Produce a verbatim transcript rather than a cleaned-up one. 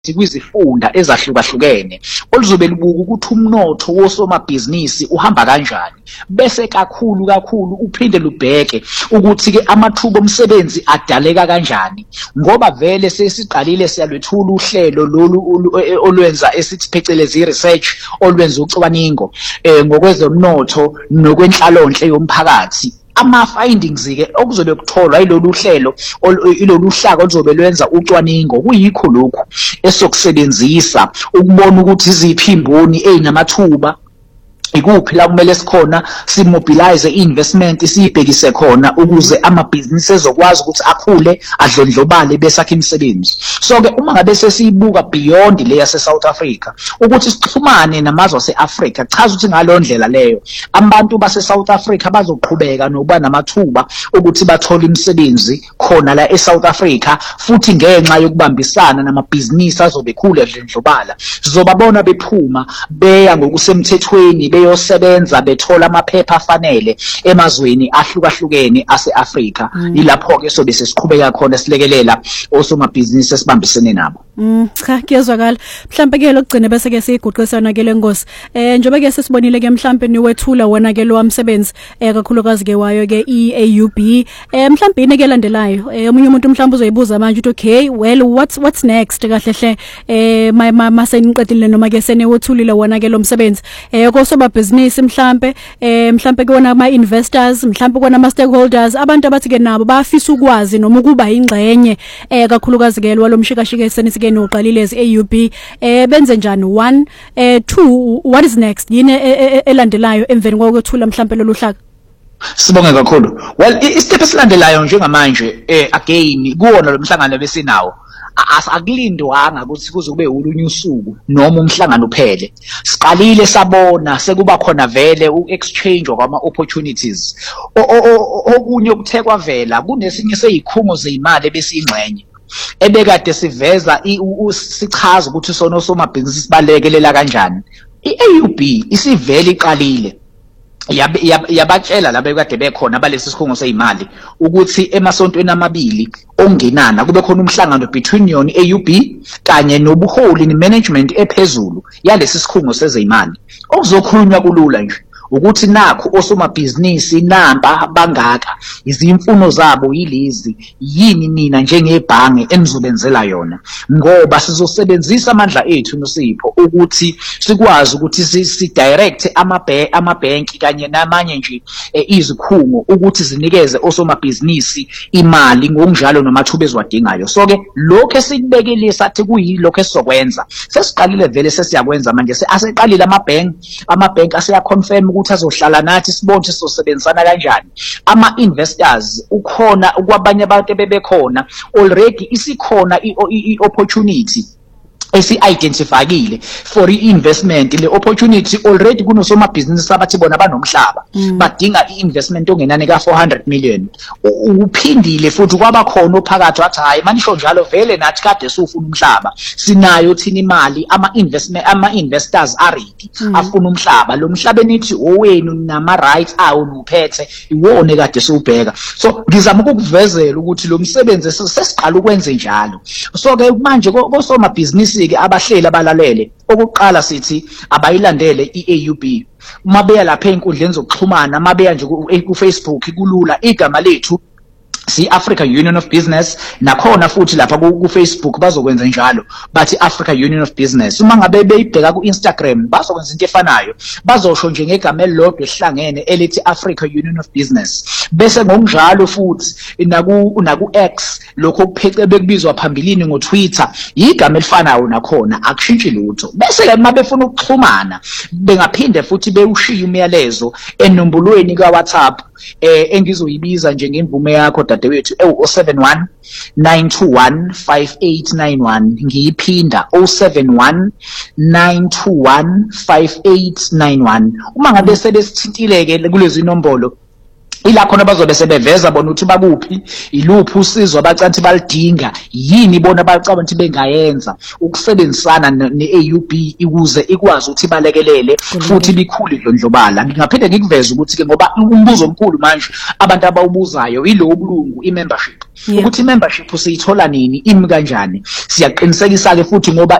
kwizifunda ezahlukahlukene oluzobe libuka ukuthi umnotho wosomabhizinisi uhamba kanjani bese kakhulu kakhulu uphinde lubheke ukuthi ke amathuba omsebenzi adaleka kanjani ngoba vele sesiqalile siyalwethula uhlelo lolu olwenza esithi phecelezi research olwenza ucwaningo eh ngokwezomnotho nokwenhlalonhle yomphakathi. Ama findings ke okuzobe kutholwa yilolu hlelo ilolu hlaka oluzobe lwenza ucwaningo kuyikho lokhu esokusebenzisa ukubona ukuthi iziphi imboni ezinamathuba ikuphi la kumele sikhona simobilize investment siyibhekise khona ukuze amabhizinisi ezokwazi ukuthi akhule adlondlobale besakhe imisebenzi. So ke uma ngabe sesiyibuka beyond le yase South Africa ukuthi sixhumane namazwe aseAfrica chaza ukuthi ngalondlela leyo abantu base South Africa bazoqhubeka nokuba namathuba ukuthi bathole imisebenzi khona la eSouth Africa futhi ngenxa yokubambisana namabhizinisi azobe khule adlondlobala sizobabona bephuma beya ngokusemthethweni yosebenza bethola amaphepha afanele emazweni ahlukahlukene aseAfrica. Ilapho ke sobe sesiqhubeka khona silekelela osomabhizinisi esibambisene nabo. Mm cha kuyezwakala mhlambe ke lokugcina bese ke siguqisana ke lengosi eh njobe ke sesibonile ke mhlambe niwethula wona ke lo wamsebenzi eh kakhulukazi ke wayo ke i-A U B eh mhlambe ine ke landelayo eh omunye umuntu mhlambe uzoyibuza manje ukuthi okay well what's what's next kahle hle eh maseniqedile noma ke senewethulile wona ke lo msebenzi eh kosoba business mhlambe eh mhlambe ke wona ama investors mhlambe kona ama stakeholders abantu abathi ke nabo bafisa ukwazi noma ukuba ingxenye eh kakhulukazi ke lo mshikashike senisi ke noqalile ezi-A U B eh benze njani one eh two what is next yini elandelayo emveni kokwethula mhlambe lolu hlaka. Sibonge kakhulu. Well istep esilandelayo njengamanje eh again kuwona lo mhlangano besinawo akulindwanga ukuthi kuze kube ulunye usuku noma umhlangano uphele. Siqalile sabona sekuba khona vele uexchange kwama opportunities okunye okuthekwa vela kunesinye seyikhungo zeimali besingxenye ebekade siveza sichaza ukuthi sona somabhizinisi sibalekelela kanjani. i-A U B isivele iqalile yabatshela laba bekade bekhona balesi sikhungo sezimali ukuthi emasontweni amabili ongenana kube khona umhlangano between yona i-A U B kanye nobuholi nemanagement ephezulu yalesi sikhungo sezimali okuzokhulunywa kulula nje ukuthi nakho osomabhizinisi namba bangaka izimfuno zabo yilezi yini nina njengebhange enizobenzela yona ngoba sizosebenzisa amandla ethu noSipho ukuthi sikwazi ukuthi si direct amabank amabank kanye namanye nje izikhungo ukuthi zinikeze osomabhizinisi imali ngokunjalo nomathuba ezwadingayo. So ke lokho esikubekele sathi kuyilokho esizokwenza sesiqalile vele sesiyakwenza manje aseqalile amabank amabank aseya confirm ukuthi azohlala nathi sibone sizosebenzisana kanjani. Ama investors ukhona kwabanye abantu bebekhona already isikhona i opportunity esi-identifyile for i-investment. Le opportunity already kunosomabhizinisi abathi bona banomhlaba mm. badinga i-investment ongenani ka four hundred million. Uphindile futhi kwaba khona ophakathi wathi hayi manisho njalo vele nathi kade sifuna umhlaba sinayo thina imali ama investment ama investors are ready mm. afuna umhlaba lo mhlaba nithi owenu nama rights awu nuphethe iwone kade siubheka. So ngizama ukukuvezela ukuthi lo msebenzi sesiqala ukwenza njalo. So ke manje kosomabhizinisi ke abahleli abalalele okuqala sithi abayilandele i-A U B uma beya lapha einkundleni zokuxhumana uma beya nje ku Facebook kulula igama lethu si Africa Union of Business nakhona futhi lapha ku Facebook bazokwenza njalo bathi Africa Union of Business. Uma ngabe beyibheka ku Instagram bazokwenza into efanayo bazosho nje ngegama elilodwa esihlangene elithi Africa Union of Business bese ngokunjalo futhi naku naku X lokho kuphece bekubizwa phambilini ngo Twitter igama elifanayo nakhona akushintshi lutho. Bese ke uma befuna ukuxhumana bengaphinde futhi bewushiya umyalezo enombulweni ka WhatsApp eh engizoyibiza nje ngemvume yakho dadewethu zero seven one nine two one five eight nine one ngiyiphinda zero seven one nine two one five eight nine one. Uma ngabe sebesithintile ke kulezi inombolo ila khona bazobe sebeveza bona ukuthi bakuphi iluphi usizo abacanthi balidinga yini bona bacabanga ukuthi bengayenza ukusebenzisana ne-A U B ukuze ikwazi ukuthi balekelele futhi likhulu idlondlobala. Ngingaphinde ngikuveze ukuthi ke ngoba umbuzo omkhulu manje abantu abawubuzayo ilo ubulungu i-membership ukuthi i-membership usiyithola nini imi kanjani. Siyaqinisekisa ke futhi ngoba